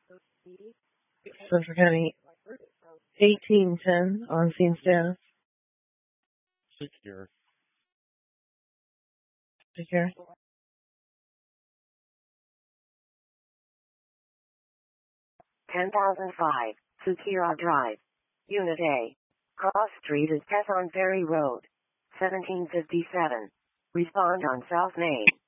Central County 1810 on scene staff. Secure. Secure. 10,005, Sukira Drive. Unit A. Cross Street is Tesson Ferry Road. 1757. Respond on South Main.